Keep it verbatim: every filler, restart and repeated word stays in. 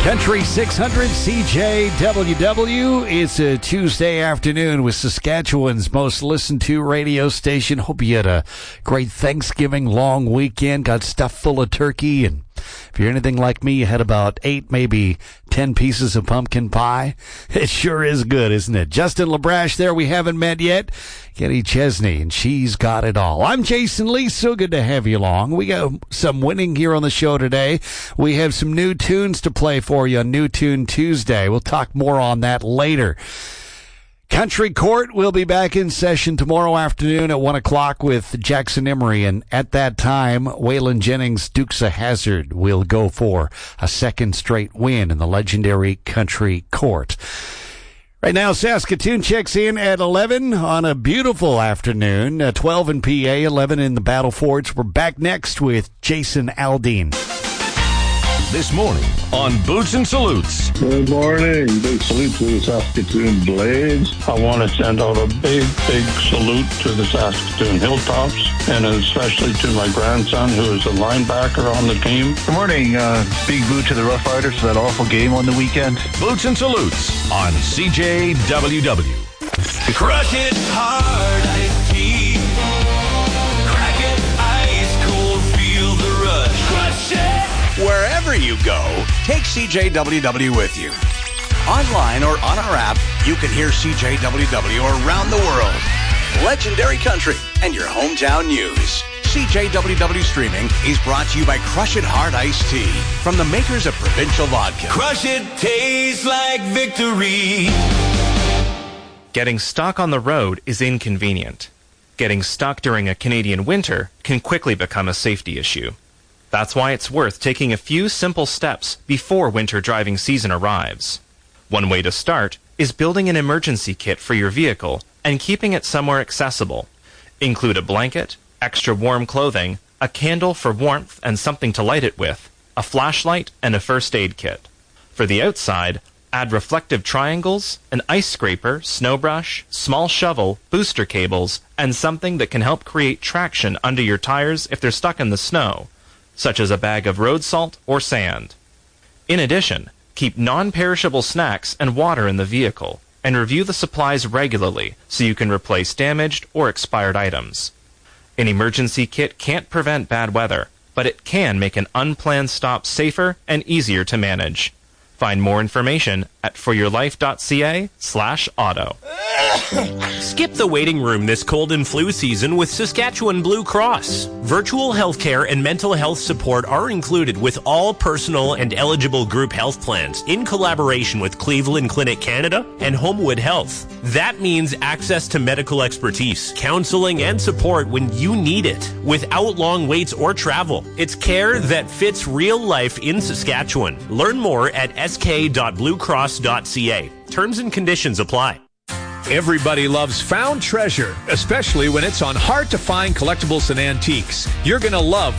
Country six hundred C J W W. It's a Tuesday afternoon with Saskatchewan's most listened to radio station. Hope you had a great Thanksgiving long weekend. Got stuffed full of turkey, and if you're anything like me, you had about eight, maybe ten pieces of pumpkin pie. It sure is good, isn't it? Justin LaBrash there, we haven't met yet. Kenny Chesney, and she's got it all. I'm Jason Lee. So good to have you along. We got some winning here on the show today. We have some new tunes to play for you on New Tune Tuesday. We'll talk more on that later. Country Court will be back in session tomorrow afternoon at one o'clock with Jackson Emery, and at that time, Waylon Jennings' Dukes of Hazzard will go for a second straight win in the legendary Country Court. Right now, Saskatoon checks in at eleven on a beautiful afternoon, uh, twelve in P A, eleven in the Battle Forts. We're back next with Jason Aldean. This morning on Boots and Salutes. Good morning. Big salute to the Saskatoon Blades. I want to send out a big, big salute to the Saskatoon Hilltops, and especially to my grandson, who is a linebacker on the team. Good morning. Uh, big boot to the Rough Riders for that awful game on the weekend. Boots and Salutes on C J W W. Crush it hard, iced tea. Crack it ice cold, feel the rush. Crush it! Wherever you go, take C J W W with you. Online or on our app, you can hear C J W W around the world. Legendary country and your hometown news. C J W W Streaming is brought to you by Crush It Hard Iced Tea from the makers of Provincial Vodka. Crush it tastes like victory. Getting stuck on the road is inconvenient. Getting stuck during a Canadian winter can quickly become a safety issue. That's why it's worth taking a few simple steps before winter driving season arrives. One way to start is building an emergency kit for your vehicle and keeping it somewhere accessible. Include a blanket, extra warm clothing, a candle for warmth and something to light it with, a flashlight, and a first aid kit. For the outside, add reflective triangles, an ice scraper, snow brush, small shovel, booster cables, and something that can help create traction under your tires if they're stuck in the snow, such as a bag of road salt or sand. In addition, keep non-perishable snacks and water in the vehicle, and review the supplies regularly so you can replace damaged or expired items. An emergency kit can't prevent bad weather, but it can make an unplanned stop safer and easier to manage. Find more information at foryourlife.ca slash auto. Skip the waiting room this cold and flu season with Saskatchewan Blue Cross. Virtual healthcare and mental health support are included with all personal and eligible group health plans in collaboration with Cleveland Clinic Canada and Homewood Health. That means access to medical expertise, counseling, and support when you need it without long waits or travel. It's care that fits real life in Saskatchewan. Learn more at s k dot blue cross dot c a. Terms and conditions apply. Everybody loves found treasure, especially when it's on hard-to-find collectibles and antiques. You're going to love